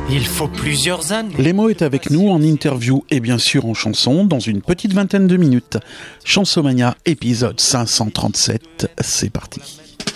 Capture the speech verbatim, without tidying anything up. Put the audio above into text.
Il faut plusieurs années. Lémo est avec nous en interview et bien sûr en chanson dans une petite vingtaine de minutes. Chansomania épisode cinq cent trente-sept, c'est parti.